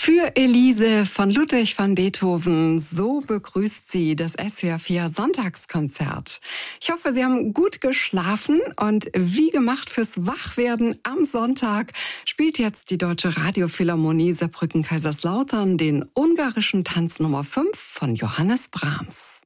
Für Elise von Ludwig van Beethoven, so begrüßt sie das SWR 4 Sonntagskonzert. Ich hoffe, Sie haben gut geschlafen und wie gemacht fürs Wachwerden am Sonntag spielt jetzt die Deutsche Radiophilharmonie Saarbrücken-Kaiserslautern den ungarischen Tanz Nummer 5 von Johannes Brahms.